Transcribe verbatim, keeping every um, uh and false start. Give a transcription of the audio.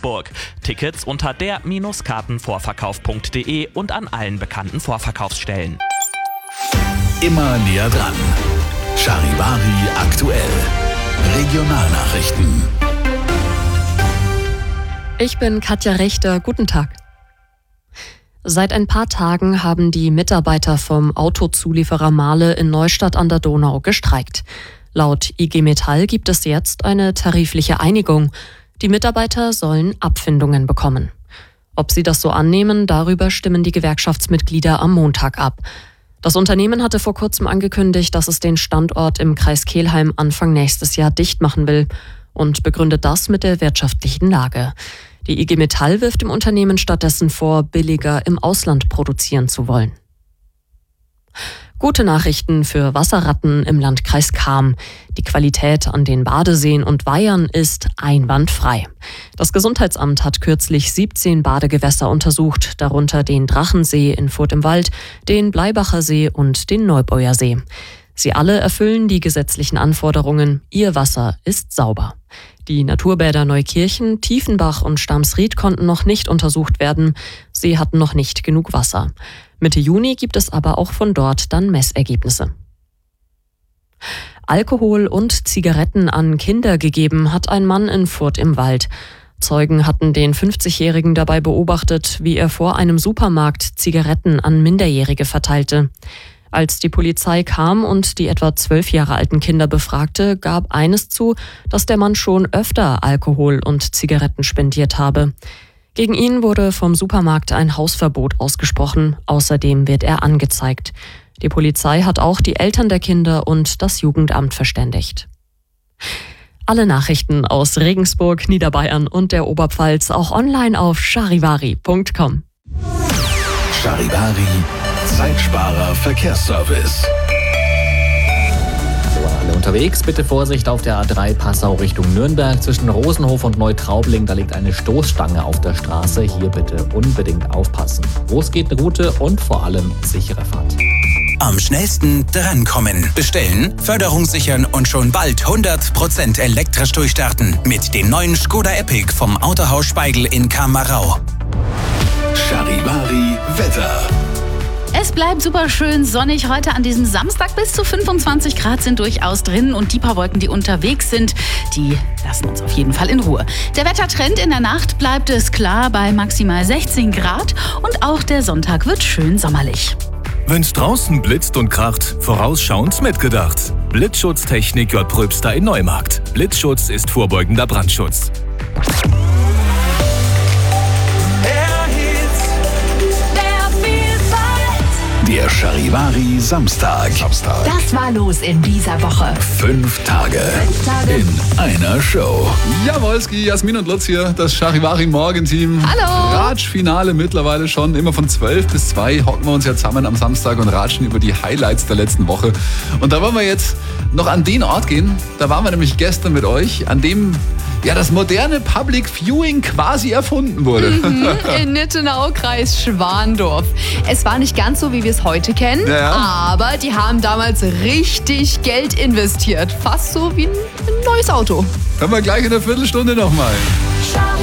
Regensburg. Tickets unter der Kartenvorverkauf punkt de und an allen bekannten Vorverkaufsstellen. Immer näher dran. Charivari aktuell. Regionalnachrichten. Ich bin Katja Rechter. Guten Tag. Seit ein paar Tagen haben die Mitarbeiter vom Autozulieferer Mahle in Neustadt an der Donau gestreikt. Laut I G Metall gibt es jetzt eine tarifliche Einigung. Die Mitarbeiter sollen Abfindungen bekommen. Ob sie das so annehmen, darüber stimmen die Gewerkschaftsmitglieder am Montag ab. Das Unternehmen hatte vor kurzem angekündigt, dass es den Standort im Kreis Kelheim Anfang nächstes Jahr dicht machen will und begründet das mit der wirtschaftlichen Lage. Die I G Metall wirft dem Unternehmen stattdessen vor, billiger im Ausland produzieren zu wollen. Gute Nachrichten für Wasserratten im Landkreis Cham. Die Qualität an den Badeseen und Weihern ist einwandfrei. Das Gesundheitsamt hat kürzlich siebzehn Badegewässer untersucht, darunter den Drachensee in Furth im Wald, den Bleibacher See und den Neubauer See. Sie alle erfüllen die gesetzlichen Anforderungen. Ihr Wasser ist sauber. Die Naturbäder Neukirchen, Tiefenbach und Stamsried konnten noch nicht untersucht werden. Sie hatten noch nicht genug Wasser. Mitte Juni gibt es aber auch von dort dann Messergebnisse. Alkohol und Zigaretten an Kinder gegeben hat ein Mann in Furth im Wald. Zeugen hatten den fünfzigjährigen dabei beobachtet, wie er vor einem Supermarkt Zigaretten an Minderjährige verteilte. Als die Polizei kam und die etwa zwölf Jahre alten Kinder befragte, gab eines zu, dass der Mann schon öfter Alkohol und Zigaretten spendiert habe. Gegen ihn wurde vom Supermarkt ein Hausverbot ausgesprochen. Außerdem wird er angezeigt. Die Polizei hat auch die Eltern der Kinder und das Jugendamt verständigt. Alle Nachrichten aus Regensburg, Niederbayern und der Oberpfalz auch online auf charivari punkt com. Charivari Zeitsparer Verkehrsservice. Alle unterwegs, bitte Vorsicht auf der A drei Passau Richtung Nürnberg. Zwischen Rosenhof und Neutraubling, da liegt eine Stoßstange auf der Straße. Hier bitte unbedingt aufpassen. Los geht eine gute und vor allem sichere Fahrt. Am schnellsten drankommen. Bestellen, Förderung sichern und schon bald hundert Prozent elektrisch durchstarten. Mit dem neuen Skoda Epic vom Autohaus Speigl in Kamarau. Charivari Wetter. Es bleibt super schön sonnig heute an diesem Samstag. Bis zu fünfundzwanzig Grad sind durchaus drin und die paar Wolken, die unterwegs sind, die lassen uns auf jeden Fall in Ruhe. Der Wettertrend: in der Nacht bleibt es klar bei maximal sechzehn Grad und auch der Sonntag wird schön sommerlich. Wenn's draußen blitzt und kracht, vorausschauend mitgedacht. Blitzschutztechnik J. Pröbster in Neumarkt. Blitzschutz ist vorbeugender Brandschutz. Der Charivari Samstag. Samstag. Das war los in dieser Woche. Fünf Tage, Fünf Tage in einer Show. Jawolski, Jasmin und Lutz hier, das Charivari Morgenteam. Hallo. Ratschfinale mittlerweile schon, immer von zwölf bis zwei hocken wir uns ja zusammen am Samstag und ratschen über die Highlights der letzten Woche. Und da wollen wir jetzt noch an den Ort gehen, da waren wir nämlich gestern mit euch, an dem ja das moderne Public Viewing quasi erfunden wurde. Mhm, in Nittenau, Kreis Schwandorf. Es war nicht ganz so, wie wir es heute kennen, ja. aber die haben damals richtig Geld investiert. Fast so wie ein neues Auto. Hören wir gleich in der Viertelstunde nochmal.